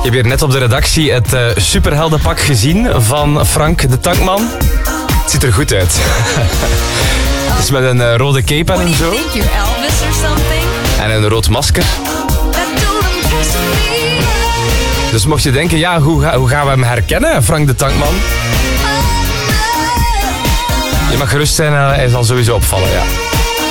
heb hier net op de redactie het superheldenpak gezien van Frank de Tankman. Het ziet er goed uit. Het is met een rode cape en zo. En een rood masker. Dus mocht je denken, ja, hoe gaan we hem herkennen, Frank de Tankman? Je mag gerust zijn, hij zal sowieso opvallen, ja.